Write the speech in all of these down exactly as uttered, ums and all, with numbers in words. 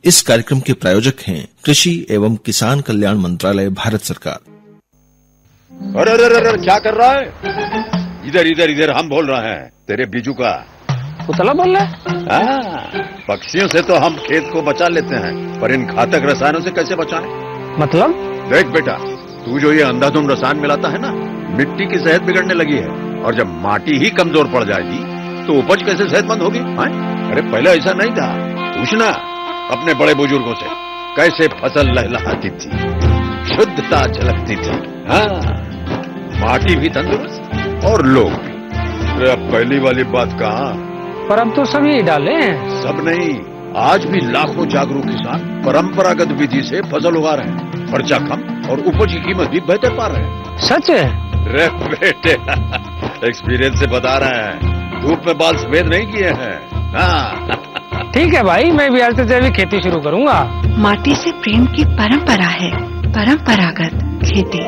इस कार्यक्रम के प्रायोजक हैं कृषि एवं किसान कल्याण मंत्रालय, भारत सरकार। अरे अरे अरे क्या कर रहा है? इधर इधर इधर हम बोल रहे हैं तेरे बीजू का। कुतला बोल रहा है? हाँ, पक्षियों से तो हम खेत को बचा लेते हैं, पर इन घातक रसायनों से कैसे बचाएं? मतलब? देख बेटा, तू जो ये अंधाधुंध रसायन मिलाता है ना, मिट्टी की सेहत बिगड़ने लगी है। और जब माटी ही कमजोर पड़ जाएगी तो उपज कैसे सेहतमंद होगी? हाँ? अरे पहले ऐसा नहीं था। पूछना अपने बड़े बुजुर्गों से, कैसे फसल लहलहाती थी, शुद्धता झलकती थी। हाँ, माटी भी तंदुरुस्त और लोग भी। अरे अब पहली वाली बात कहाँ? पर अब तो सभी डाले हैं। सब नहीं, आज भी लाखों जागरूक किसान परंपरागत विधि से फसल उगा रहे हैं। खर्चा कम और उपज की कीमत भी बेहतर पा रहे हैं। सच है? रे बेटे, एक्सपीरियंस से बता रहे हैं, धूप में बाल सफेद नहीं किए हैं। हाँ। ठीक है भाई, मैं भी आज से जैविक खेती शुरू करूंगा। माटी से प्रेम की परंपरा है, परंपरागत खेती।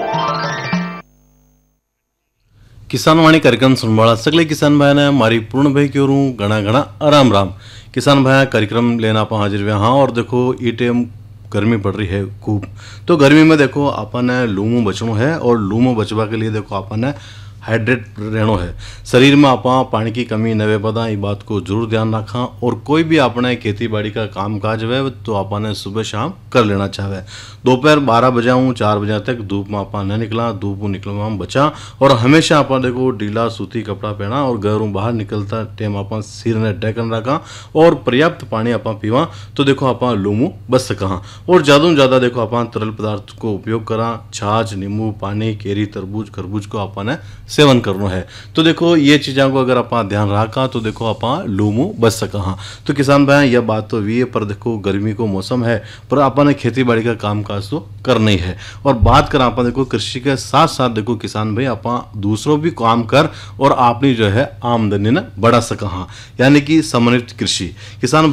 किसान वाणी कार्यक्रम सुनवाड़ा सगले किसान भाई ने हमारी पूर्ण भाई की ओर घना घना आराम राम। किसान भाई कार्यक्रम लेना आप हाजिर हुए। हाँ, और देखो ई टाइम गर्मी पड़ रही है खूब, तो गर्मी में देखो अपन लूमो बचनो है, और लूमो बचवा के लिए देखो अपन हाइड्रेट रहनो है। शरीर में आप पानी की कमी नवे पदा, ये बात को जरूर ध्यान रखा। और कोई भी अपने खेती बाड़ी का काम काज है तो आपने सुबह शाम कर लेना चाहे। दोपहर बारह बजे हूँ चार बजे तक धूप में आप न निकला, धूप निकलवा में बचा। और हमेशा आप देखो ढीला सूती कपड़ा पहना, और घरों बाहर निकलता टाइम आप सिर ने ढकन रखा, और पर्याप्त पानी आप पीवा, तो देखो आप लूमू बच सका। और ज़्यादा ज़्यादा देखो आप तरल पदार्थ को उपयोग करा, छाछ, नींबू पानी, केरी, तरबूज, खरबूज को आपने सेवन करना है। तो देखो ये चीज़ों को अगर आप ध्यान रखा तो देखो आप लूमू बच सका। हाँ, तो किसान भाई यह बात तो भी है, पर देखो गर्मी को मौसम है, पर आपने खेती बाड़ी का काम काज तो करना ही है। और बात करें आप देखो कृषि के साथ साथ देखो किसान भाई आप दूसरों भी काम कर और आपनी जो है आमदनी ने बढ़ा सका। हाँ, यानी कि समन्वित कृषि। किसान